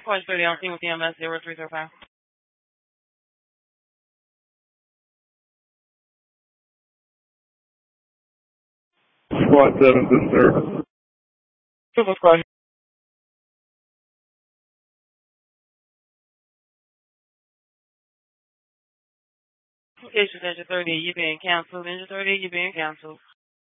Point 30 on scene with EMS 0305. Squad 7, this sir. Super Squad. Application Engine 30, you're being canceled. Engine 30, you're being canceled.